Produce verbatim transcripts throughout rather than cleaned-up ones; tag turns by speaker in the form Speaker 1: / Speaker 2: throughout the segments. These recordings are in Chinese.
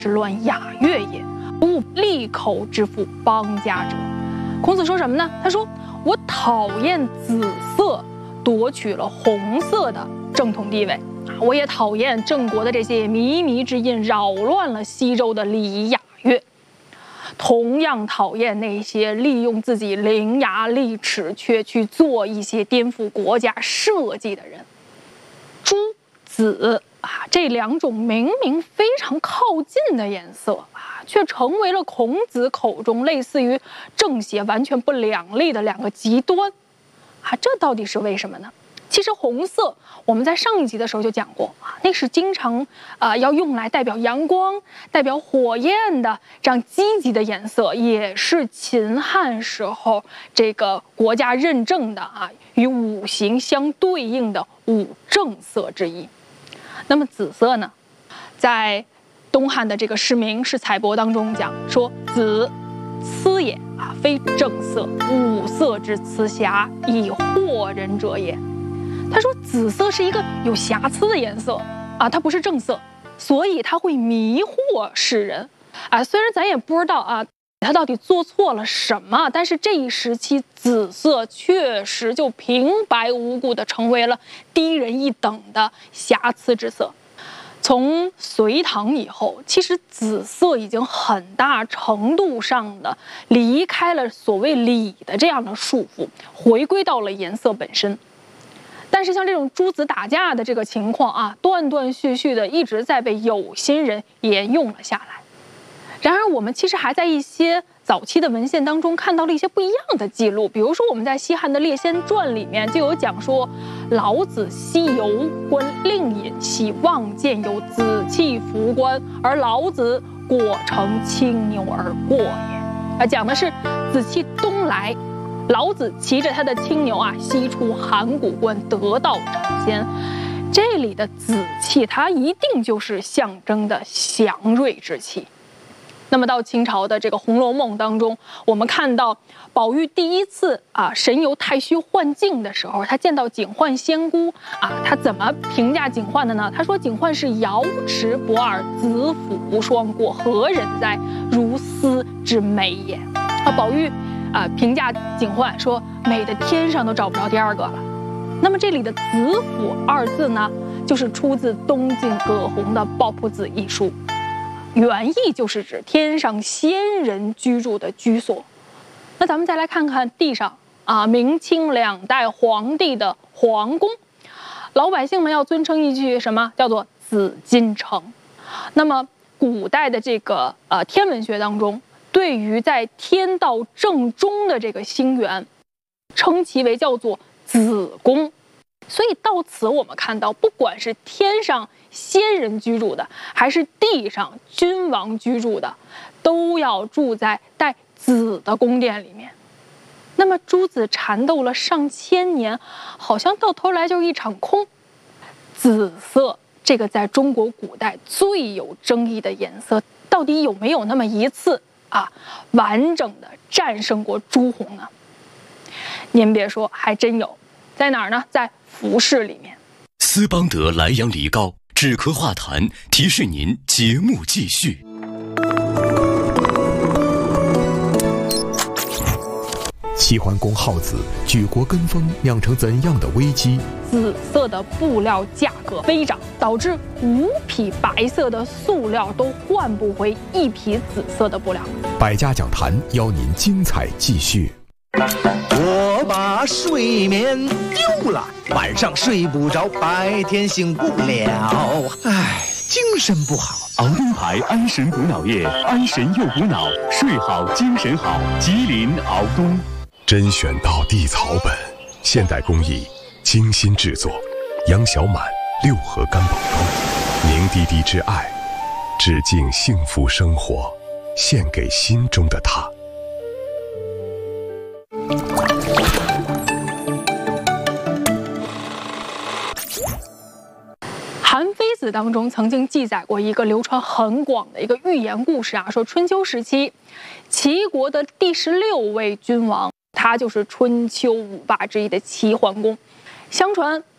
Speaker 1: 之乱雅乐也，勿利口之妇邦家者。孔子说什么呢？他说：“我讨厌紫色夺取了红色的正统地位，我也讨厌郑国的这些靡靡之音扰乱了西周的礼仪雅乐。同样讨厌那些利用自己伶牙俐齿却去做一些颠覆国家社稷的人。朱、紫啊，这两种明明非常靠近的颜色啊，却成为了孔子口中类似于正邪完全不两立的两个极端啊，这到底是为什么呢？其实红色我们在上一集的时候就讲过啊，那是经常啊、呃、要用来代表阳光、代表火焰的这样积极的颜色，也是秦汉时候这个国家认证的啊与五行相对应的五正色之一。那么紫色呢，在东汉的这个释名释采帛当中讲说，紫疵也啊，非正色，五色之疵瑕，以惑人者也。他说紫色是一个有瑕疵的颜色啊，它不是正色，所以它会迷惑世人啊。虽然咱也不知道啊，他到底做错了什么，但是这一时期紫色确实就平白无故的成为了低人一等的瑕疵之色。从隋唐以后，其实紫色已经很大程度上的离开了所谓礼的这样的束缚，回归到了颜色本身。但是像这种诸子打架的这个情况啊，断断续续的一直在被有心人沿用了下来。然而我们其实还在一些早期的文献当中看到了一些不一样的记录，比如说我们在西汉的《列仙传》里面就有讲说，老子西游观令尹，喜望见有紫气服冠，而老子果乘青牛而过也。啊，讲的是紫气东来，老子骑着他的青牛啊，西出函谷关，得道成仙。这里的紫气，它一定就是象征的祥瑞之气。那么到清朝的这个《红楼梦》当中，我们看到宝玉第一次啊神游太虚幻境的时候，他见到警幻仙姑啊，他怎么评价警幻的呢？他说警幻是瑶池不二，紫府无双过，何人在？如斯之美也。啊，宝玉啊评价警幻说美的天上都找不着第二个了。那么这里的紫府二字呢，就是出自东晋葛洪的《抱朴子》一书。原意就是指天上仙人居住的居所。那咱们再来看看地上啊，明清两代皇帝的皇宫，老百姓们要尊称一句什么？叫做紫禁城。那么古代的这个呃天文学当中，对于在天道正中的这个星源，称其为叫做紫宫。所以到此我们看到，不管是天上仙人居住的，还是地上君王居住的，都要住在带紫的宫殿里面。那么诸子缠斗了上千年，好像到头来就是一场空。紫色这个在中国古代最有争议的颜色，到底有没有那么一次啊完整的战胜过朱红呢？您别说，还真有。在哪儿呢？在服饰里面。
Speaker 2: 斯邦德莱阳梨膏止咳化痰，提示您节目继续。
Speaker 3: 齐桓公好子举国跟风，酿成怎样的危机？
Speaker 1: 紫色的布料价格飞涨，导致五匹白色的塑料都换不回一匹紫色的布料。
Speaker 3: 百家讲坛邀您精彩继续。
Speaker 4: 我把睡眠丢了，晚上睡不着，白天醒不了，唉，精神不好。
Speaker 5: 熬灯牌安神补脑液，安神又补脑，睡好精神好。吉林熬冬，
Speaker 3: 甄选到地草本，现代工艺，精心制作，杨小满六合干宝膏，凝滴滴之爱，致敬幸福生活，献给心中的他。
Speaker 1: 韩非子当中曾经记载过一个流传很广的一个寓言故事啊，说春秋时期，齐国的第十六位君王，他就是春秋五霸之一的齐桓公。相传，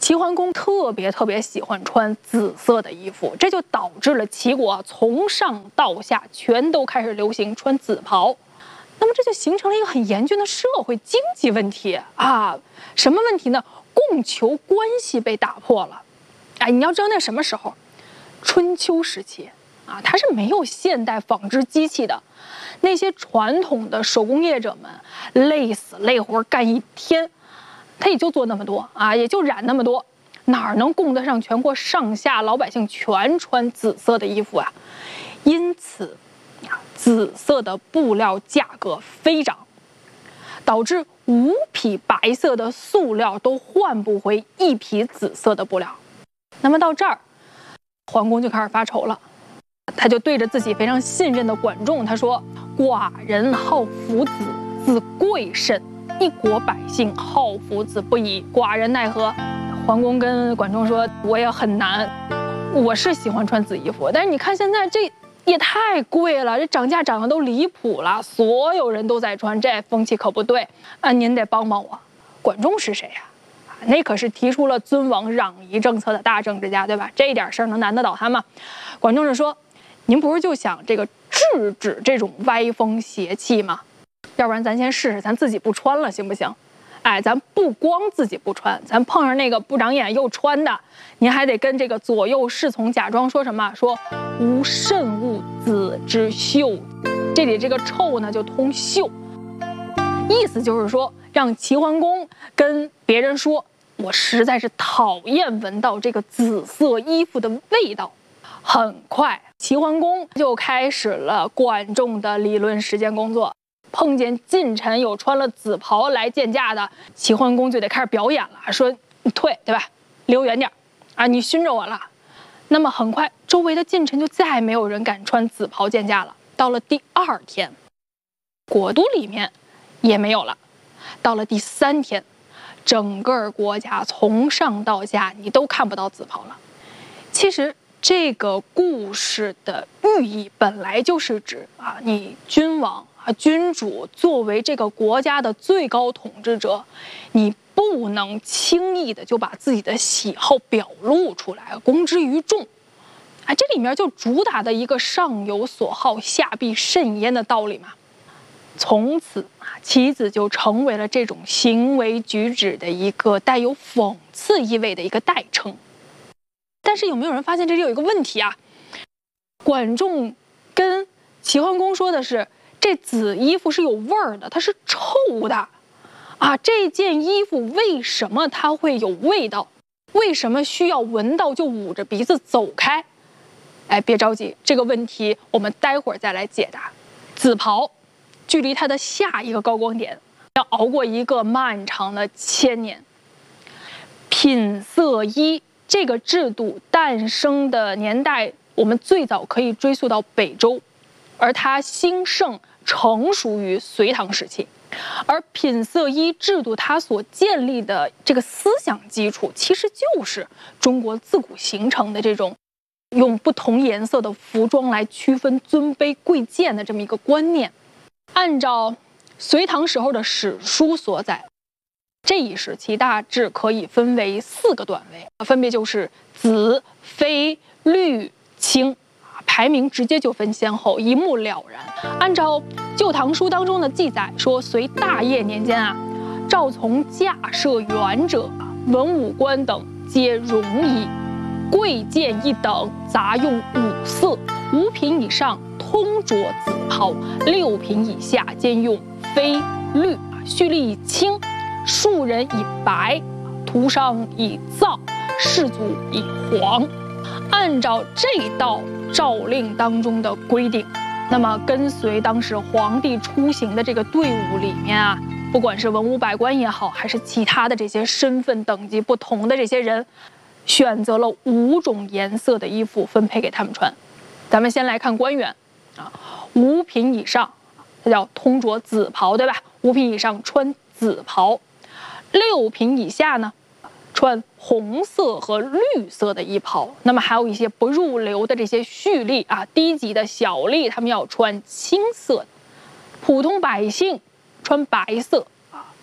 Speaker 1: 齐桓公特别特别喜欢穿紫色的衣服，这就导致了齐国啊从上到下全都开始流行穿紫袍。那么这就形成了一个很严峻的社会经济问题啊！什么问题呢？供求关系被打破了。哎，你要知道那什么时候？春秋时期啊，它是没有现代纺织机器的。那些传统的手工业者们累死累活干一天，他也就做那么多啊，也就染那么多，哪能供得上全国上下老百姓全穿紫色的衣服啊？因此，紫色的布料价格飞涨，导致五匹白色的塑料都换不回一匹紫色的布料。那么到这儿，桓公就开始发愁了，他就对着自己非常信任的管仲，他说：“寡人好夫子，子贵甚。一国百姓好夫子不已，寡人奈何？”桓公跟管仲说：“我也很难，我是喜欢穿紫衣服，但是你看现在这也太贵了，这涨价涨得都离谱了，所有人都在穿，这风气可不对啊！您得帮帮我。”管仲是谁呀？那可是提出了尊王攘夷政策的大政治家，对吧？这一点事儿能难得倒他吗？管仲是说：“您不是就想这个制止这种歪风邪气吗？要不然咱先试试，咱自己不穿了，行不行？哎，咱不光自己不穿，咱碰上那个不长眼又穿的，您还得跟这个左右侍从假装说什么？说无甚恶子之秀，这里这个臭呢就通秀，意思就是说让齐桓公跟别人说，我实在是讨厌闻到这个紫色衣服的味道。”很快，齐桓公就开始了管仲的理论实践工作。碰见近臣有穿了紫袍来见驾的，齐桓公就得开始表演了，说你退，对吧？离我远点啊！你熏着我了。那么很快，周围的近臣就再没有人敢穿紫袍见驾了。到了第二天，国都里面也没有了。到了第三天，整个国家从上到下你都看不到紫袍了。其实这个故事的寓意本来就是指啊，你君王啊，君主作为这个国家的最高统治者，你不能轻易的就把自己的喜好表露出来，公之于众。啊，这里面就主打的一个上有所好，下必甚焉的道理嘛。从此啊，棋子就成为了这种行为举止的一个带有讽刺意味的一个代称。但是有没有人发现这里有一个问题啊？管仲跟齐桓公说的是，这紫衣服是有味儿的，它是臭的啊！这件衣服为什么它会有味道？为什么需要闻到就捂着鼻子走开？哎，别着急，这个问题我们待会儿再来解答。紫袍距离它的下一个高光点要熬过一个漫长的千年。品色衣这个制度诞生的年代，我们最早可以追溯到北周，而它兴盛成熟于隋唐时期。而品色衣制度它所建立的这个思想基础，其实就是中国自古形成的这种用不同颜色的服装来区分尊卑贵贱的这么一个观念。按照隋唐时候的史书所载，这一时期大致可以分为四个段位，分别就是紫、绯、绿、青，排名直接就分先后，一目了然。按照《旧唐书》当中的记载说，隋大业年间啊，赵从驾设员者，文武官等皆戎衣，贵贱一等，杂用五色，五品以上通着紫袍，六品以下兼用绯、绿，蓄力以青，庶人以白，徒商以皂，士族以黄。按照这道诏令当中的规定，那么跟随当时皇帝出行的这个队伍里面啊，不管是文武百官也好，还是其他的这些身份等级不同的这些人，选择了五种颜色的衣服分配给他们穿。咱们先来看官员啊，五品以上，它叫通着紫袍，对吧？五品以上穿紫袍，六品以下呢，穿红色和绿色的衣袍。那么还有一些不入流的这些蓄力啊，低级的小吏，他们要穿青色的。普通百姓穿白色啊，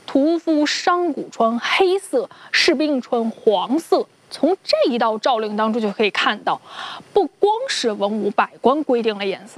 Speaker 1: 屠夫商贾穿黑色，士兵穿黄色。从这一道诏令当中就可以看到，不光是文武百官规定了颜色。